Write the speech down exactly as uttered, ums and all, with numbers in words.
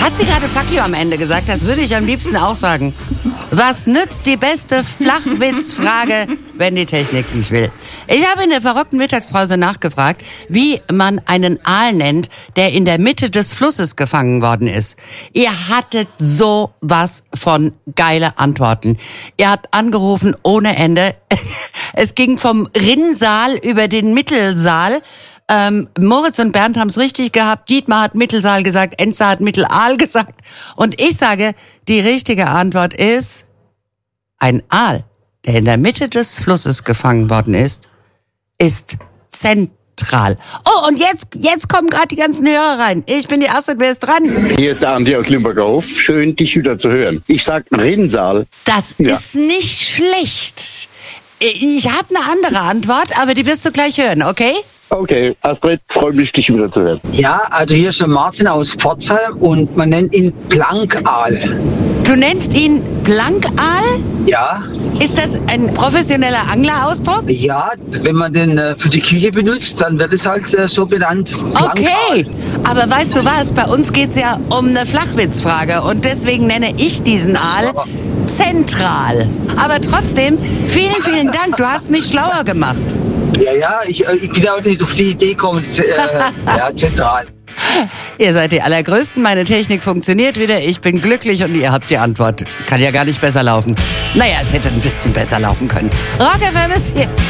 Hat sie gerade Fuck you am Ende gesagt? Das würde ich am liebsten auch sagen. Was nützt die beste Flachwitzfrage, wenn die Technik nicht will? Ich habe in der verrückten Mittagspause nachgefragt, wie man einen Aal nennt, der in der Mitte des Flusses gefangen worden ist. Ihr hattet sowas von geile Antworten. Ihr habt angerufen ohne Ende. Es ging vom Rinnsal über den Mittelsaal. Ähm, Moritz und Bernd haben es richtig gehabt. Dietmar hat Mittelsaal gesagt, Enza hat Mittelaal gesagt. Und ich sage, die richtige Antwort ist ein Aal, der in der Mitte des Flusses gefangen worden ist, ist zentral. Oh, und jetzt, jetzt kommen gerade die ganzen Hörer rein. Ich bin die Erste, wer ist dran? Hier ist der Andi aus Limburger Hof. Schön, dich wieder zu hören. Ich sag Rinnsal. Das ja. ist nicht schlecht. Ich habe eine andere Antwort, aber die wirst du gleich hören, okay? Okay, Astrid, freue mich, dich wieder zu hören. Ja, also hier ist der Martin aus Pforzheim und man nennt ihn Blankaal. Du nennst ihn Blankaal? Ja. Ist das ein professioneller Anglerausdruck? Ja, wenn man den äh, für die Küche benutzt, dann wird es halt äh, so benannt. Blankaal. Okay, aber weißt du was, bei uns geht es ja um eine Flachwitzfrage und deswegen nenne ich diesen Aal zentral. Aber trotzdem, vielen, vielen Dank, du hast mich schlauer gemacht. Ja, ja, ich, ich bin auch nicht auf die Idee gekommen, äh, ja, zentral. Ihr seid die Allergrößten, meine Technik funktioniert wieder, ich bin glücklich und ihr habt die Antwort. Kann ja gar nicht besser laufen. Naja, es hätte ein bisschen besser laufen können. Rock F M ist hier.